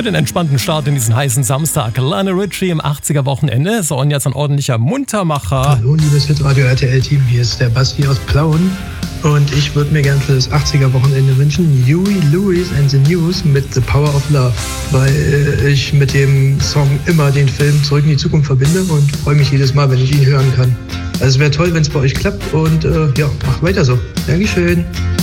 Für den entspannten Start in diesen heißen Samstag. Lionel Richie im 80er-Wochenende. So, und jetzt ein ordentlicher Muntermacher. Hallo, liebes Hitradio RTL-Team. Hier ist der Basti aus Plauen. Und ich würde mir gerne für das 80er-Wochenende wünschen Huey Lewis and the News mit The Power of Love. Weil ich mit dem Song immer den Film Zurück in die Zukunft verbinde und freue mich jedes Mal, wenn ich ihn hören kann. Also es wäre toll, wenn es bei euch klappt. Und ja, macht weiter so. Dankeschön.